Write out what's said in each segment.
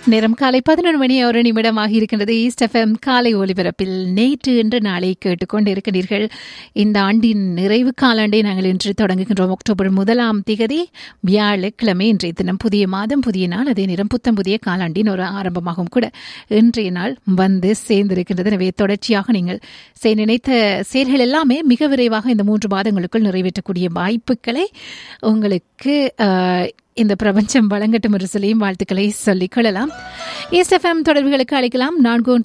நேரம் காலை 11 மணி 1 நிமிடமாக இருக்கின்றது. ஈஸ்ட் எஃப்எம் காலை ஒலிபரப்பில் நேற்று இன்று நாளை கேட்டுக்கொண்டு இருக்கிறீர்கள். இந்த ஆண்டின் நிறைவு காலாண்டை நாங்கள் இன்று தொடங்குகின்றோம். அக்டோபர் 1ஆம் திகதி வியாழக்கிழமை. இன்றைய தினம் புதிய மாதம், புதிய நாள், அதே நேரம் புத்தம் புதிய காலாண்டின் ஒரு ஆரம்பமாகவும் கூட இன்றைய நாள் வந்து சேர்ந்திருக்கின்றது. எனவே தொடர்ச்சியாக நீங்கள் நினைத்த செயல்கள் எல்லாமே மிக விரைவாக இந்த 3 மாதங்களுக்குள் நிறைவேற்றக்கூடிய வாய்ப்புகளை உங்களுக்கு இந்த பிரபஞ்சம் வழங்கட்டும் என்று சொல்லியும் வாழ்த்துக்களை சொல்லிக் கொள்ளலாம். ஈஸ்ட் எஃப்எம் தொடர்புகளுக்கு அழைக்கலாம்.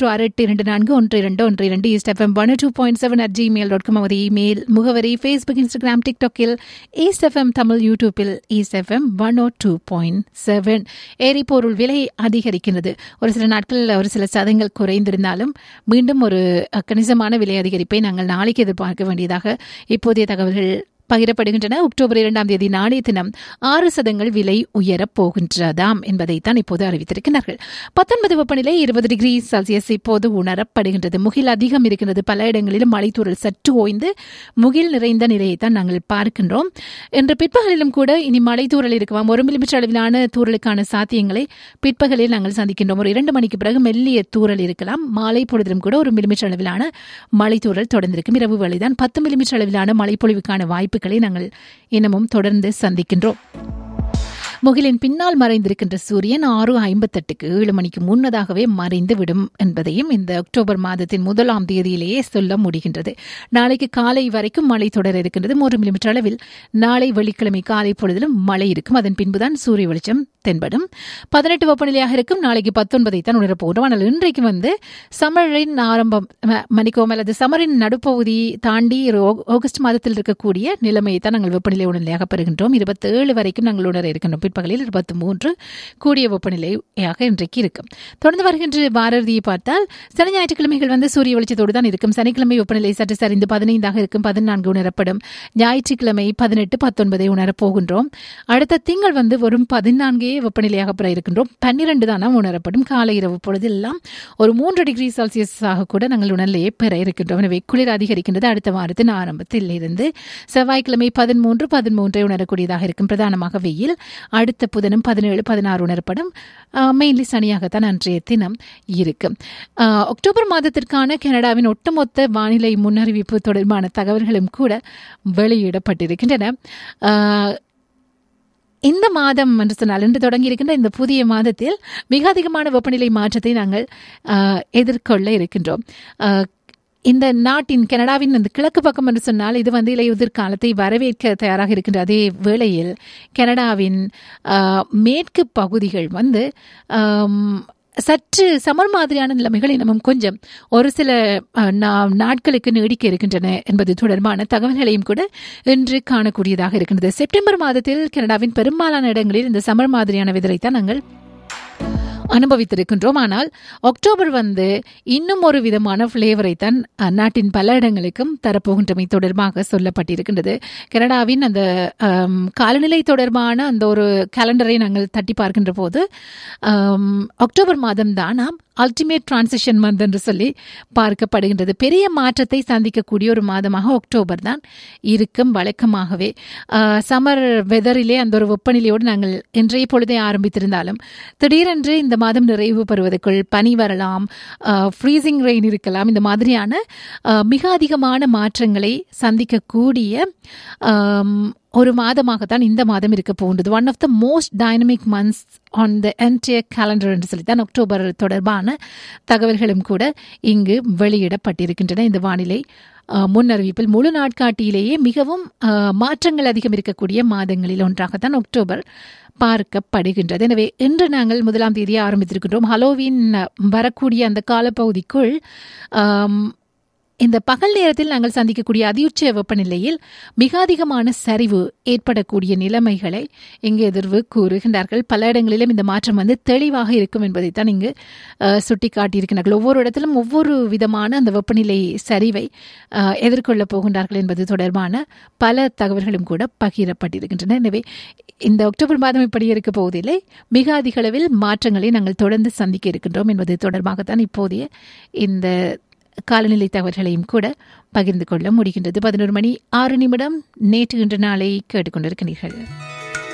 4168241212 ஈஸ்ட் எஃப்எம் 102.7 நமது இமெயில் முகவரி. Facebook, Instagram, டிக்டாக்கில் east FM Tamil, யூடியூப்பில் ஈஸ்ட் எஃப்எம் 102.7. எரிபொருள் விலை அதிகரிக்கின்றது. ஒரு சில நாட்கள் ஒரு சில சதங்கள் குறைந்திருந்தாலும் மீண்டும் ஒரு கணிசமான விலை அதிகரிப்பை நாங்கள் நாளைக்கு எதிர்பார்க்க வேண்டியதாக இப்போதைய தகவல்கள் பகிரப்படுகின்றன. அக்டோபர் 2ஆம் தேதி நாளைய தினம் 6% விலை உயரப் போகின்றதாம் என்பதைத்தான் இப்போது அறிவித்திருக்கிறார்கள். 19 வெப்பநிலை 20 டிகிரி செல்சியஸ் இப்போது உணரப்படுகின்றது. முகில் அதிகம் இருக்கின்றது. பல இடங்களிலும் மழைத்தூறல் சற்று ஓய்ந்து முகில் நிறைந்த நிலையைத்தான் நாங்கள் பார்க்கின்றோம். இன்று பிற்பகலிலும் கூட இனி மழைத்தூறல் இருக்குவாம். 1 மில்லிமீட்டர் அளவிலான தூறலுக்கான சாத்தியங்களை பிற்பகலில் நாங்கள் சந்திக்கின்றோம். ஒரு 2 மணிக்கு பிறகு மெல்லிய தூறல் இருக்கலாம். மாலை பொழுதிலும் கூட 1 மில்லிமீட்டர் அளவிலான மழைத்தூறல் தொடர்ந்திருக்கும். இரவு வேளைதான் 10 மில்லிமீட்டர் அளவிலான மழைப்பொழிவுக்கான வாய்ப்பு நாங்கள் இன்னமும் தொடர்ந்து சந்திக்கின்றோம். முகிலின் பின்னால் மறைந்திருக்கின்ற சூரியன் 6:58 7 மணிக்கு முன்னதாகவே மறைந்து விடும் என்பதையும் இந்த அக்டோபர் மாதத்தின் 1ஆம் தேதியிலேயே சொல்ல முடிகின்றது. நாளைக்கு காலை வரைக்கும் மழை தொடர இருக்கின்றது. 3 மில்லிமீட்டர் அளவில் நாளை வெள்ளிக்கிழமை காலை பொழுதிலும் மழை இருக்கும். அதன் பின்புதான் சூரிய வெளிச்சம் தென்படும். 18 வெப்பநிலையாக இருக்கும். நாளைக்கு 19 தான் உணரப்போகிறோம். ஆனால் இன்றைக்கு சம்மரின் ஆரம்பம் அல்லது சம்மரின் நடுப்பகுதி தாண்டி ஆகஸ்ட் மாதத்தில் இருக்கக்கூடிய நிலைமையை தான் நாங்கள் வெப்பநிலை உணர்நிலையாக பெறுகின்றோம். 27 வரைக்கும் நாங்கள் உணர இருக்கின்றோம். பிற்பகலில் 23 கூடிய வெப்பநிலையாக இன்றைக்கு இருக்கும். தொடர்ந்து வருகின்ற வாரதியை பார்த்தால் சனி ஞாயிற்றுக்கிழமைகள் சூரிய வெளிச்சத்தோடு தான் இருக்கும். சனிக்கிழமை வெப்பநிலை சற்று சரிந்து 15 இருக்கும். 14 உணரப்படும். ஞாயிற்றுக்கிழமை 18 19 உணரப்போகின்றோம். அடுத்த திங்கள் வரும் 14 வெப்பநிலையாக பெற இருக்கின்றோம். 12 தான் உணரப்படும். காலை இரவு பொழுதெல்லாம் ஒரு 3 டிகிரி செல்சியஸாக கூட நாங்கள் உணர்நிலையை பெற இருக்கின்றோம். எனவே குளிர் அதிகரிக்கின்றது. அடுத்த வாரத்தின் ஆரம்பத்தில் இருந்து செவ்வாய்க்கிழமை 13 உணரக்கூடியதாக இருக்கும். பிரதானமாக வெயில். அடுத்த புதனும் 17 16 உணரப்படும். மெயின்லி சனியாகத்தான் அன்றைய தினம் இருக்கும். அக்டோபர் மாதத்திற்கான கனடாவின் ஒட்டுமொத்த வானிலை முன்னறிவிப்பு தொடர்பான தகவல்களும் கூட வெளியிடப்பட்டிருக்கின்றன. இந்த மாதம் என்று சொன்னால் இன்று தொடங்கி இருக்கின்ற இந்த புதிய மாதத்தில் மிக அதிகமான வெப்பநிலை மாற்றத்தை நாங்கள் எதிர்கொள்ள இருக்கின்றோம். இந்த நாட்டின் கனடாவின் அந்த கிழக்கு பக்கம் என்று சொன்னால் இது இலையுதிர் காலத்தை வரவேற்க தயாராக இருக்கின்ற அதே வேளையில் கனடாவின் மேற்கு பகுதிகள் சற்று சமர் மாதிரியான நிலைமைகள் இன்னமும் கொஞ்சம் ஒரு சில நாட்களுக்கு நீடிக்க இருக்கின்றன என்பது தொடர்பான தகவல்களையும் கூட இன்று காணக்கூடியதாக இருக்கின்றது. செப்டம்பர் மாதத்தில் கனடாவின் பெரும்பாலான இடங்களில் இந்த சமர் மாதிரியான வெதரைத்தான் நாங்கள் அனுபவித்திருக்கின்றோம். ஆனால் அக்டோபர் இன்னும் ஒரு விதமான பிளேவரை தான் நாட்டின் பல இடங்களுக்கும் தரப்போகின்றமை தொடர்பாக சொல்லப்பட்டிருக்கின்றது. கனடாவின் அந்த காலநிலை தொடர்பான அந்த ஒரு கேலண்டரை நாங்கள் தட்டி பார்க்கின்ற போது அக்டோபர் மாதம் தான் நாம் அல்டிமேட் டிரான்சிஷன் மந்த் என்று சொல்லி பார்க்கப்படுகின்றது. பெரிய மாற்றத்தை சந்திக்கக்கூடிய ஒரு மாதமாக அக்டோபர் தான் இருக்கும். வழக்கமாகவே சம்மர் வெதரிலே அந்த ஒரு வெப்பநிலையோடு நாங்கள் இன்றைய பொழுதே ஆரம்பித்திருந்தாலும் திடீரென்று இந்த மாதம் நிறைவு பெறுவதற்குள் பனி வரலாம், ஃப்ரீசிங் ரெயின் இருக்கலாம். இந்த மாதிரியான மிக அதிகமான மாற்றங்களை சந்திக்கக்கூடிய ஒரு மாதமாகத்தான் இந்த மாதம் இருக்க போகின்றது. One of the most dynamic months on the entire calendar என்று சொல்லித்தான் அக்டோபர் தொடர்பான தகவல்களும் கூட இங்கு வெளியிடப்பட்டிருக்கின்றன. இந்த வானிலை முன்னறிவிப்பில் முழு நாட்காட்டியிலேயே மிகவும் மாற்றங்கள் அதிகம் இருக்கக்கூடிய மாதங்களில் ஒன்றாகத்தான் அக்டோபர் பார்க்கப்படுகின்றது. எனவே இன்று நாங்கள் 1ஆம் தேதியை ஆரம்பித்திருக்கின்றோம். ஹலோவீன் வரக்கூடிய அந்த காலப்பகுதிக்குள் இந்த பகல் நேரத்தில் நாங்கள் சந்திக்கக்கூடிய அதியுச்ச வெப்பநிலையில் மிக அதிகமான சரிவு ஏற்படக்கூடிய நிலைமைகளை இங்கு எதிர்வு கூறுகின்றார்கள். பல இடங்களிலும் இந்த மாற்றம் தெளிவாக இருக்கும் என்பதைத்தான் இங்கு சுட்டிக்காட்டியிருக்கிறார்கள். ஒவ்வொரு இடத்திலும் ஒவ்வொரு விதமான அந்த வெப்பநிலை சரிவை எதிர்கொள்ளப் போகின்றார்கள் என்பது தொடர்பான பல தகவல்களும் கூட பகிரப்பட்டிருக்கின்றன. எனவே இந்த அக்டோபர் மாதம் இப்படி இருக்க போவதில்லை. மிக அதிக அளவில் மாற்றங்களை நாங்கள் தொடர்ந்து சந்திக்க இருக்கின்றோம் என்பது தொடர்பாகத்தான் இப்போதைய இந்த காலநிலை தகவல்களையும் கூட பகிர்ந்து கொள்ள முடிகின்றது. 11 மணி 6 நிமிடம். நேற்று இன்று நாளை கேட்டுக்கொண்டிருக்கிறீர்கள்.